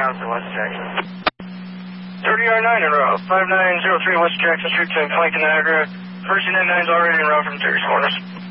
miles to West Jackson. 30R9 en route, 5903 West Jackson Street to Plank, Niagara. First Unit 9's already en route from Terry's Corners.